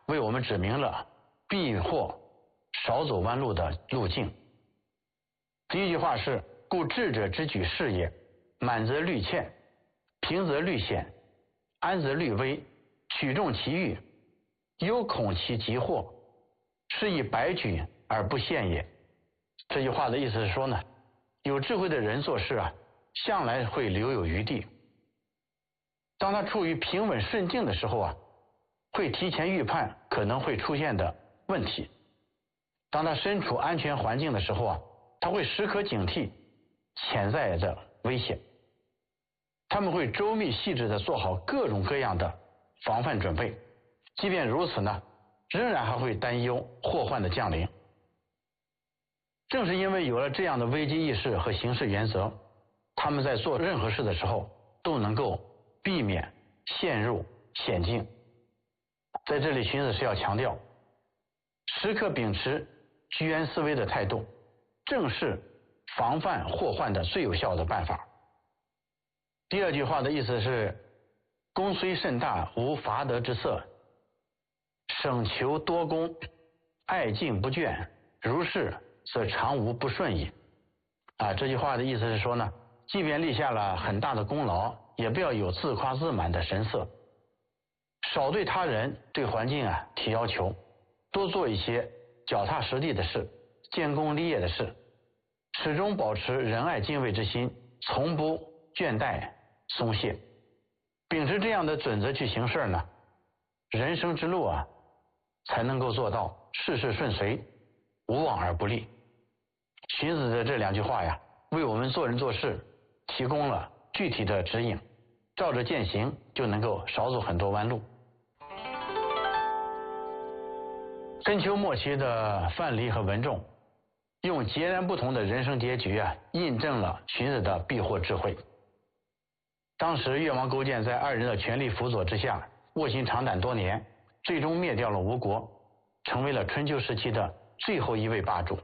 为我们指明了避祸少走弯路的路径。第一句话是：故智者之举是也，满则虑欠，平则虑险，安则虑危，取众其欲，忧恐其急祸，是以百举而不陷也。这句话的意思是说呢，有智慧的人做事向来会留有余地。当他处于平稳顺境的时候会提前预判可能会出现的问题；当他身处安全环境的时候他会时刻警惕潜在的危险。他们会周密细致地做好各种各样的防范准备，即便如此呢，仍然还会担忧祸患的降临。正是因为有了这样的危机意识和行事原则，他们在做任何事的时候都能够避免陷入险境。在这里，荀子是要强调，时刻秉持居安思危的态度，正是防范祸患的最有效的办法。第二句话的意思是：功虽甚大，无伐德之色，省求多功，爱敬不倦，如是则常无不顺矣。这句话的意思是说呢，即便立下了很大的功劳，也不要有自夸自满的神色，少对他人对环境提要求，多做一些脚踏实地的事，建功立业的事，始终保持仁爱敬畏之心，从不倦怠松懈。秉持这样的准则去行事呢，人生之路才能够做到事事顺遂，无往而不利。荀子的这两句话为我们做人做事提供了具体的指引，照着践行就能够少走很多弯路。春秋末期的范蠡和文仲用截然不同的人生结局印证了荀子的避祸智慧。当时越王勾践在二人的全力辅佐之下，卧薪尝胆多年，最终灭掉了吴国，成为了春秋时期的最后一位霸主。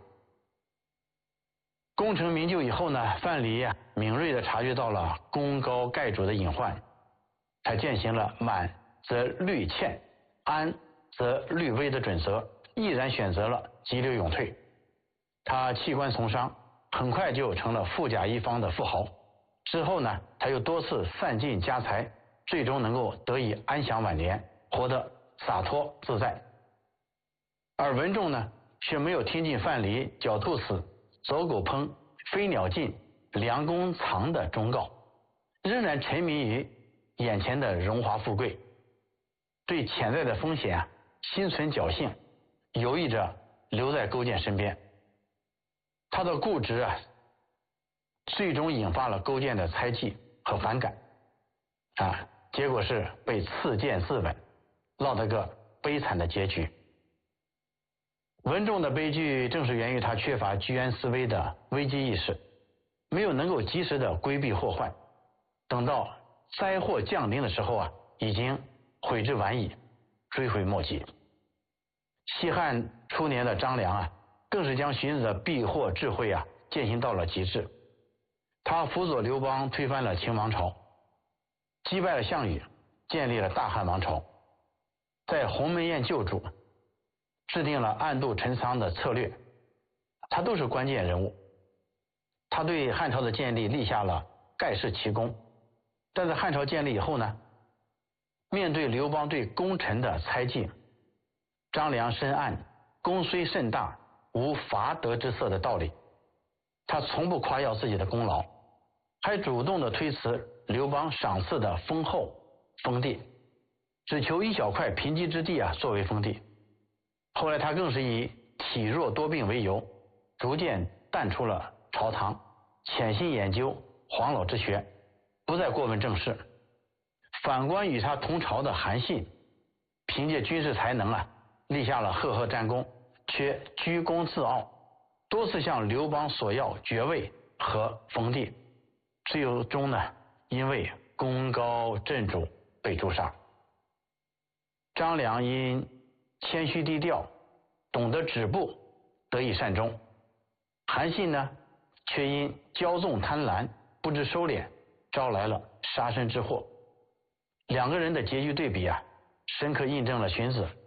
功成名就以后呢，范蠡敏锐地察觉到了功高盖主的隐患，他践行了满则虑欠，安则虑危的准则，毅然选择了急流勇退。他弃官从商，很快就成了富甲一方的富豪。之后呢，他又多次散尽家财，最终能够得以安享晚年，活得洒脱自在。而文仲呢，却没有听进范蠡狡兔死，走狗烹，飞鸟尽，良弓藏的忠告，仍然沉迷于眼前的荣华富贵，对潜在的风险心存侥幸，犹豫着留在勾践身边。他的固执最终引发了勾践的猜忌和反感结果是被赐剑自刎，落得个悲惨的结局。文仲的悲剧正是源于他缺乏居安思危的危机意识，没有能够及时的规避祸患，等到灾祸降临的时候已经悔之晚矣，追悔莫及。西汉初年的张良更是将荀子的避祸智慧践行到了极致。他辅佐刘邦推翻了秦王朝，击败了项羽，建立了大汉王朝，在鸿门宴救主，制定了暗度陈仓的策略，他都是关键人物。他对汉朝的建立立下了盖世奇功。但在汉朝建立以后呢，面对刘邦对功臣的猜忌，张良深谙功虽甚大，无伐德之色的道理，他从不夸耀自己的功劳，还主动的推辞刘邦赏赐的丰厚封地，只求一小块贫瘠之地作为封地。后来他更是以体弱多病为由，逐渐淡出了朝堂，潜心研究黄老之学，不再过问政事。反观与他同朝的韩信，凭借军事才能立下了赫赫战功，却居功自傲，多次向刘邦索要爵位和封地，最终呢，因为功高震主被诛杀。张良因谦虚低调，懂得止步，得以善终。韩信呢，却因骄纵贪婪，不知收敛，招来了杀身之祸。两个人的结局对比深刻印证了荀子